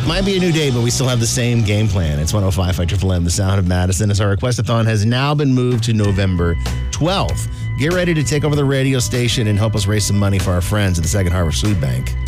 Might be a new day, but we still have the same game plan. It's 105 Triple M, the sound of Madison, as our Requestathon has now been moved to November 12th. Get ready to take over the radio station and help us raise some money for our friends at the Second Harvest Food Bank.